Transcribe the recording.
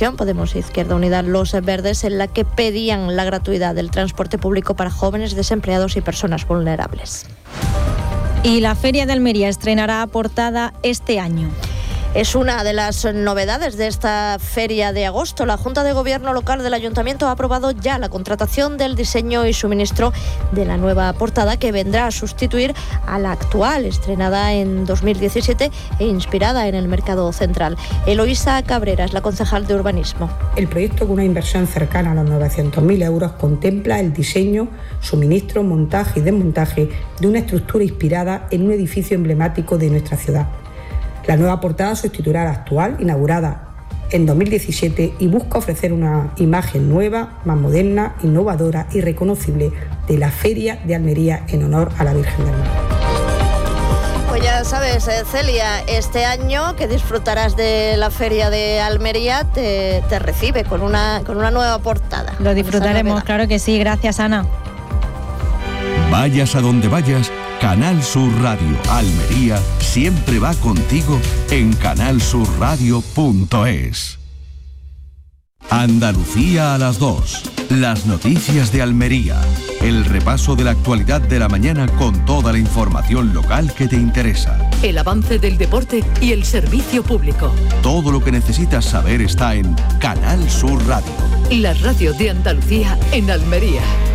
oposición, Podemos e Izquierda Unida, Los Verdes, en la que pedían la gratuidad del transporte público para jóvenes, desempleados y personas vulnerables. Y la Feria de Almería estrenará portada este año. Es una de las novedades de esta feria de agosto. La Junta de Gobierno local del Ayuntamiento ha aprobado ya la contratación del diseño y suministro de la nueva portada, que vendrá a sustituir a la actual, estrenada en 2017 e inspirada en el Mercado Central. Eloísa Cabrera es la concejal de Urbanismo. El proyecto, con una inversión cercana a los 900.000 euros, contempla el diseño, suministro, montaje y desmontaje de una estructura inspirada en un edificio emblemático de nuestra ciudad. La nueva portada sustituirá a la actual, inaugurada en 2017, y busca ofrecer una imagen nueva, más moderna, innovadora y reconocible de la Feria de Almería en honor a la Virgen del Mar. Pues ya sabes, Celia, este año que disfrutarás de la Feria de Almería te recibe con una nueva portada. Lo disfrutaremos, claro que sí. Gracias, Ana. Vayas a donde vayas, Canal Sur Radio Almería siempre va contigo en canalsurradio.es. Andalucía a las 2. Las noticias de Almería. El repaso de la actualidad de la mañana con toda la información local que te interesa. El avance del deporte y el servicio público. Todo lo que necesitas saber está en Canal Sur Radio. La radio de Andalucía en Almería.